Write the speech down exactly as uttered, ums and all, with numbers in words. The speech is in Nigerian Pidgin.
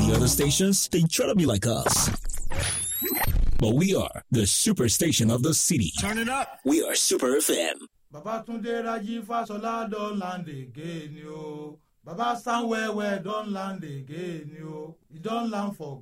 the other stations, they try to be like us. But we are the superstation of the city. Turn it up. We are Super F M. Babatunde Raji Fasola don land again, yo. Baba Stanwewe don land again, yo. He don land for